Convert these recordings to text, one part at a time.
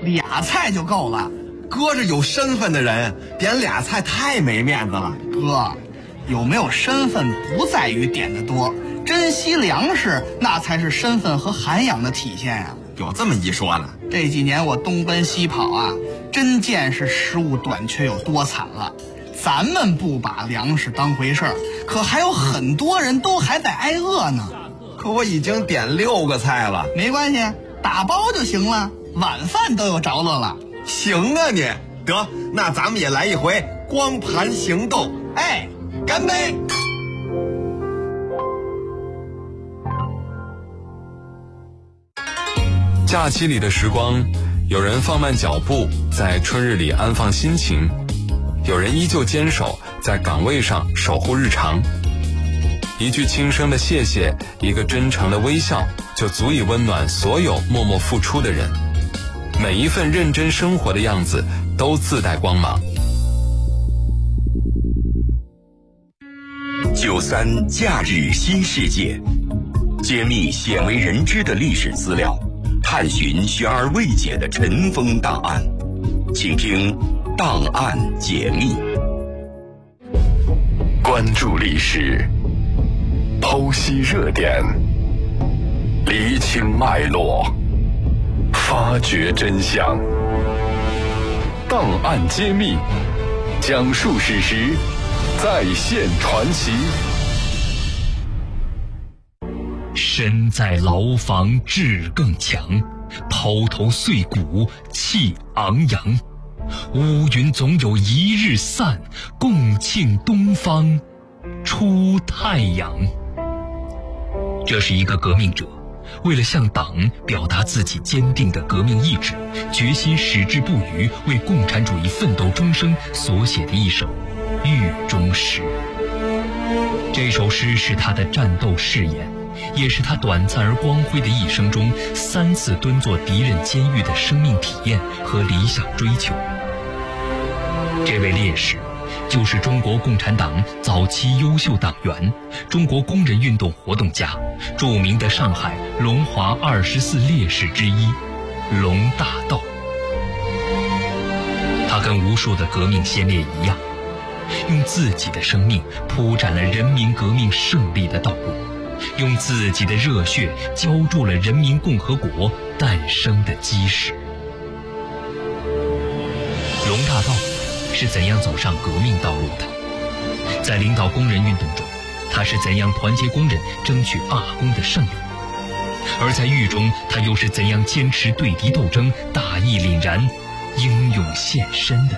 俩菜就够了。 哥是有身份的人，点俩菜太没面子了。 哥，有没有身份不在于点的多，珍惜粮食那才是身份和涵养的体现呀。 有这么一说呢。 这几年我东奔西跑啊，真见识食物短缺有多惨了。咱们不把粮食当回事儿，可还有很多人都还在挨饿呢。 可我已经点6个菜了。 没关系，打包就行了，晚饭都有着落了。 行啊你，得，那咱们也来一回光盘行动。 哎， 干杯！ 假期里的时光，有人放慢脚步，在春日里安放心情，有人依旧坚守在岗位上守护日常。一句轻声的谢谢，一个真诚的微笑，就足以温暖所有默默付出的人。每一份认真生活的样子都自带光芒。 93假日新世界，揭秘鲜为人知的历史资料，探寻悬而未解的尘封档案，请听《档案解密》。关注历史，剖析热点，厘清脉络，发掘真相。档案揭秘，讲述史实，再现传奇。 身在牢房志更强，抛头碎骨气昂扬。乌云总有一日散，共庆东方出太阳。这是一个革命者，为了向党表达自己坚定的革命意志，决心矢志不渝，为共产主义奋斗终生所写的一首狱中诗。这首诗是他的战斗誓言，也是他短暂而光辉的一生中3次蹲坐敌人监狱的生命体验和理想追求。这位烈士就是中国共产党早期优秀党员，中国工人运动活动家，著名的上海龙华24烈士之一龙大道。他跟无数的革命先烈一样，用自己的生命铺展了人民革命胜利的道路，用自己的热血浇筑了人民共和国诞生的基石。龙大道是怎样走上革命道路的？在领导工人运动中，他是怎样团结工人争取罢工的胜利？而在狱中，他又是怎样坚持对敌斗争，大义凛然，英勇献身的呢？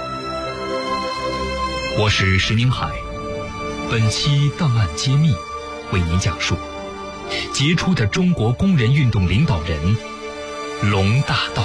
我是石宁海，本期档案揭秘为您讲述杰出的中国工人运动领导人龙大道。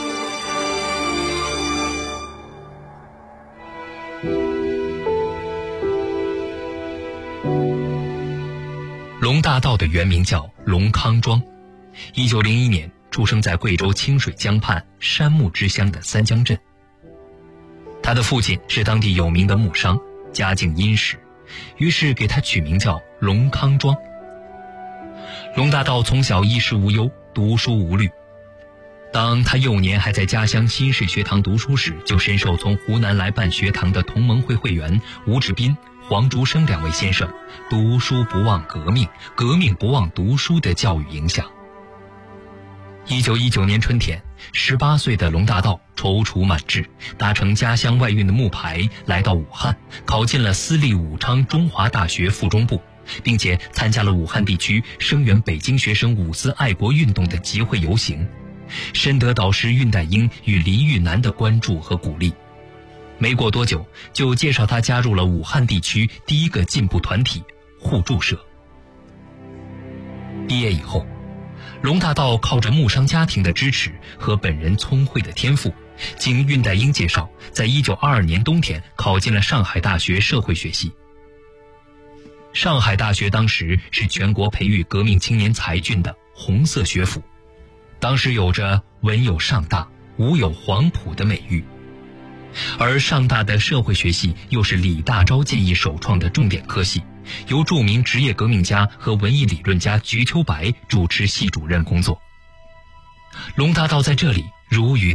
龙大道的原名叫龙康庄，1901年出生在贵州清水江畔山木支乡的三江镇。他的父亲是当地有名的木商，家境殷实，于是给他取名叫龙康庄。龙大道从小衣食无忧，读书无虑。当他幼年还在家乡新式学堂读书时，就深受从湖南来办学堂的同盟会会员吴志斌、黄竹生2位先生读书不忘革命，革命不忘读书的教育影响。1919年春天，18岁的龙大道踌躇满志，搭乘家乡外运的木排来到武汉，考进了私立武昌中华大学附中部，并且参加了武汉地区声援北京学生五四爱国运动的集会游行，深得导师恽代英与黎玉南的关注和鼓励。没过多久，就介绍他加入了武汉地区第一个进步团体互助社。毕业以后，龙大道靠着木商家庭的支持和本人聪慧的天赋，经恽代英介绍，在1922年冬天考进了上海大学社会学系。上海大学当时是全国培育革命青年才俊的红色学府，当时有着文有上大，武有黄埔的美誉。而上大的社会学系又是李大钊建议首创的重点科系，由著名职业革命家和文艺理论家瞿秋白主持系主任工作。龙大道在这里如鱼